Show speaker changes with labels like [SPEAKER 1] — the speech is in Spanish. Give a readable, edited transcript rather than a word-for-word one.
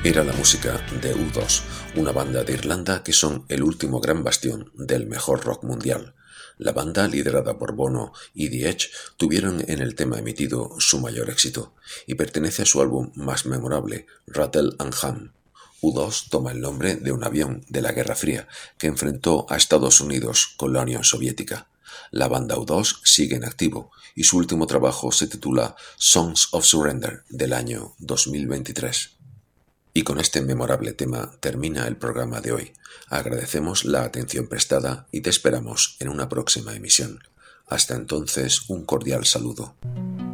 [SPEAKER 1] Era la música de U2, una banda de Irlanda que son el último gran bastión del mejor rock mundial. La banda, liderada por Bono y The Edge, tuvieron en el tema emitido su mayor éxito, y pertenece a su álbum más memorable, Rattle and Hum. U2 toma el nombre de un avión de la Guerra Fría que enfrentó a Estados Unidos con la Unión Soviética. La banda U2 sigue en activo y su último trabajo se titula Songs of Surrender del año 2023. Y con este memorable tema termina el programa de hoy. Agradecemos la atención prestada y te esperamos en una próxima emisión. Hasta entonces, un cordial saludo.